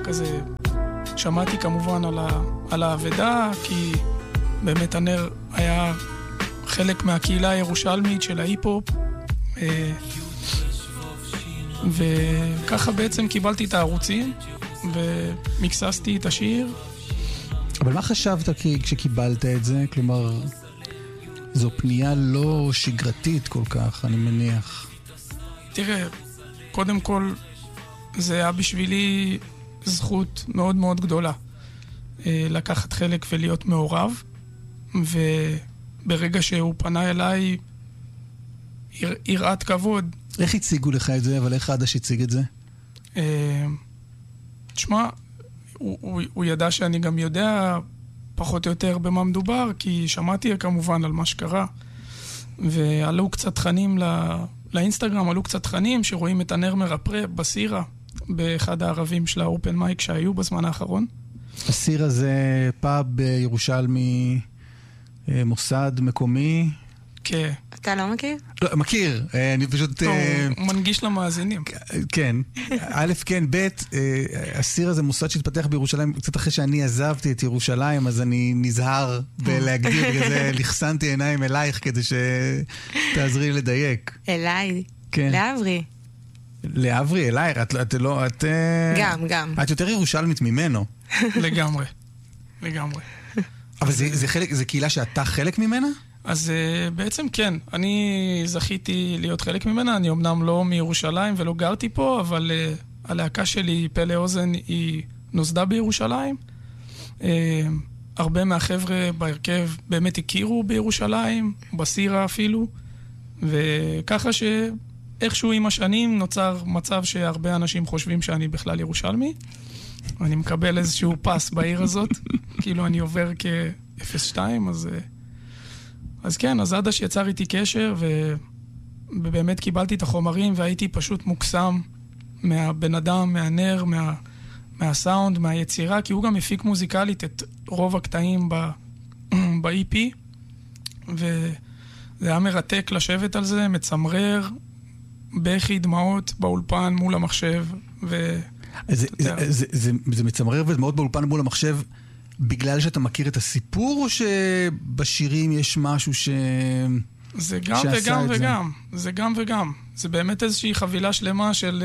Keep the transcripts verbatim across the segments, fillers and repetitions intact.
כזה, שמעתי כמובן על, ה, על העבדה, כי באמת הנר היה חלק מהקהילה הירושלמית של ההיפ-הופ, וככה בעצם קיבלתי את הערוצים, ומקססתי את השיר. אבל מה חשבת כשקיבלת את זה? כלומר, זו פנייה לא שגרתית כל כך, אני מניח. תראה, קודם כל, זה היה בשבילי זכות מאוד מאוד גדולה. לקחת חלק ולהיות מעורב, וברגע שהוא פנה אליי, יראת כבוד. איך הציגו לך את זה, אבל איך עדש הציג את זה? תשמע, הוא, הוא, הוא ידע שאני גם יודע פחות או יותר במה מדובר, כי שמעתי כמובן על מה שקרה, ועלו קצת תכנים לא, לאינסטגרם, עלו קצת תכנים שרואים את הנר מרפרה בסירה, באחד הערבים של האופן מייק שהיו בזמן האחרון. הסירה זה פאב בירושלמי, מוסד מקומי. כן. אתה לא מכיר? לא, מכיר. אני פשוט... הוא מנגיש למאזינים. כן. א', כן, ב', הסיר הזה מוסד שהתפתח בירושלים, קצת אחרי שאני עזבתי את ירושלים, אז אני נזהר בלהגדיר, בגלל זה לחסנתי עיניים אלייך, כדי שתעזרי לדייק. אליי. כן. לאברי. לאברי, אלייך. את לא... את... גם, גם. את יותר ירושלמית ממנו. לגמרי. לגמרי. אבל זה חלק, זה קהילה שאתה חלק ממנה? אז uh, בעצם כן, אני זכיתי להיות חלק ממנה, אני אמנם לא מירושלים ולא גרתי פה, אבל uh, הלהקה שלי, פלא אוזן, היא נוסדה בירושלים. Uh, הרבה מהחבר'ה בהרכב באמת הכירו בירושלים, בסירה אפילו, וככה שאיכשהו עם השנים נוצר מצב שהרבה אנשים חושבים שאני בכלל ירושלמי. אני מקבל איזשהו פס בעיר הזאת, כאילו אני עובר כ-אפס שתיים, אז... Uh, אז כן, אז עדה שיצר איתי קשר, ובאמת קיבלתי את החומרים, והייתי פשוט מוקסם מהבן אדם, מהנר, מה, מהסאונד, מהיצירה, כי הוא גם הפיק מוזיקלית את רוב הקטעים ב-אי פי, וזה היה מרתק לשבת על זה, מצמרר, בכי דמעות באולפן מול המחשב, ו... זה, זה, זה, זה, זה מצמרר ומאוד באולפן מול המחשב, בגלל שאתה מכיר את הסיפור, או שבשירים יש משהו ש... זה גם וגם וגם. זה גם וגם. זה באמת איזושהי חבילה שלמה של,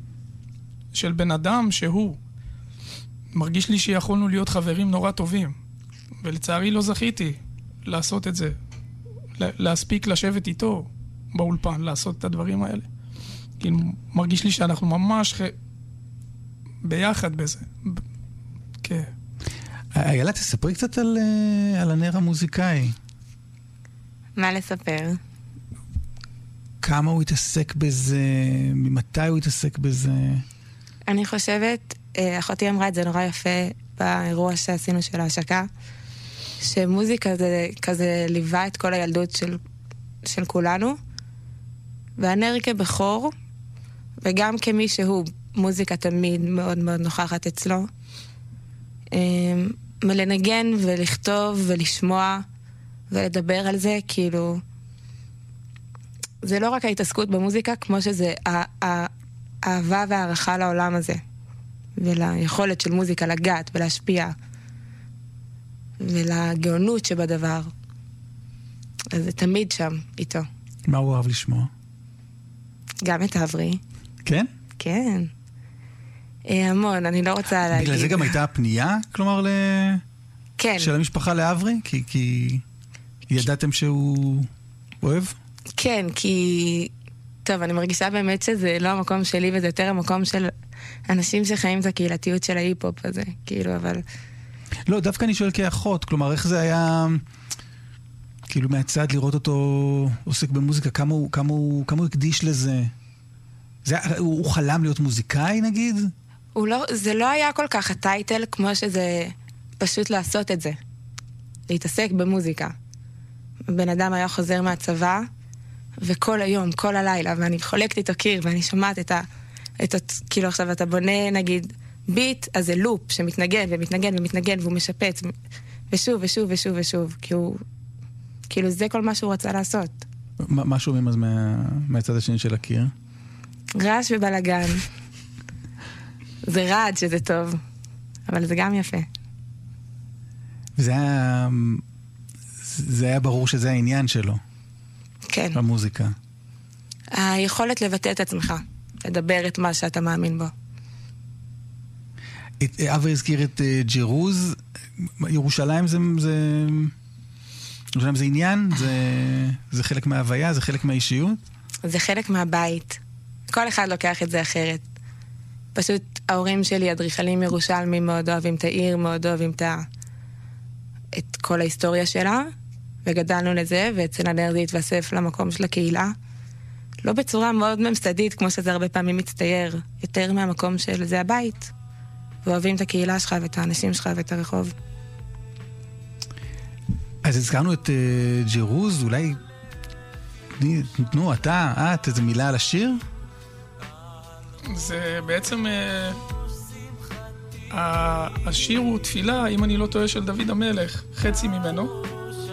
של בן אדם שהוא. מרגיש לי שיכולנו להיות חברים נורא טובים. ולצערי לא זכיתי לעשות את זה. להספיק לשבת איתו באולפן, לעשות את הדברים האלה. כי מרגיש לי שאנחנו ממש ח... ביחד בזה. כן. איילה, תספרי קצת על, על הנר המוזיקאי. מה לספר? כמה הוא התעסק בזה, ממתי הוא התעסק בזה? אני חושבת, אחותי אמרה את זה נורא יפה באירוע שעשינו של ההשקה, שמוזיקה זה כזה ליווה את כל הילדות של, של כולנו, והנר כבחור, וגם כמי שהוא מוזיקה תמיד מאוד מאוד נוכחת אצלו, מלנגן ולכתוב ולשמוע ולדבר על זה, כאילו זה לא רק ההתעסקות במוזיקה, כמו שזה האהבה והערכה לעולם הזה וליכולת של מוזיקה לגעת ולהשפיע ולגאונות שבדבר. אז זה תמיד שם איתו. מה הוא אוהב לשמוע? גם את אברי. כן? כן. המון, אני לא רוצה להגיד. בגלל זה גם הייתה הפנייה, כלומר, ל... כן. של המשפחה לאברי? כי, כי ידעתם שהוא אוהב? כן, כי... טוב, אני מרגישה באמת שזה לא המקום שלי, וזה יותר המקום של אנשים שחיים את הקהילתיות של ההיפ-הופ הזה, כאילו, אבל... לא, דווקא אני שואל כאחות, כלומר, איך זה היה... כאילו, מהצד לראות אותו עוסק במוזיקה, כמה הוא, כמה הוא, כמה הוא הקדיש לזה? זה, הוא, הוא חלם להיות מוזיקאי, נגיד? הוא לא, זה לא היה כל כך הטייטל, כמו שזה פשוט לעשות את זה. להתעסק במוזיקה. בן אדם היה חוזר מהצבא, וכל היום, כל הלילה, ואני חולקת איתו קיר, ואני שומעת את ה... את ה כאילו עכשיו אתה בונה, נגיד, ביט, אז זה לופ שמתנגן ומתנגן ומתנגן, והוא משפץ, ושוב ושוב ושוב ושוב, כי הוא... כאילו זה כל מה שהוא רצה לעשות. מה שומעים אז מה, מהצד השני של הקיר? רעש ובלגן. זה רעד שזה טוב. אבל זה גם יפה. זה היה, זה היה ברור שזה העניין שלו. כן. המוזיקה. היכולת לבטא את עצמך, לדבר את מה שאתה מאמין בו. את, אבא הזכיר את uh, ג'ירוז, ירושלים זה, זה, ירושלים זה עניין? זה, זה חלק מההוויה? זה חלק מהאישיות? זה חלק מהבית. כל אחד לוקח את זה אחרת. פשוט ההורים שלי, אדריכלים ירושלמים, מאוד אוהבים את העיר, מאוד אוהבים את, ה... את כל ההיסטוריה שלה, וגדלנו לזה, ואצל הנר זה התווסף למקום של הקהילה. לא בצורה מאוד ממסדית, כמו שזה הרבה פעמים מצטייר, יותר מהמקום של זה הבית. ואוהבים את הקהילה שלך, ואת האנשים שלך, ואת הרחוב. אז הזכרנו את uh, ג'ירוז, אולי תנו אתה, את, איזה מילה על השיר? זה בעצם... השיר הוא תפילה, אם אני לא טועה, של דוד המלך, חצי ממנו.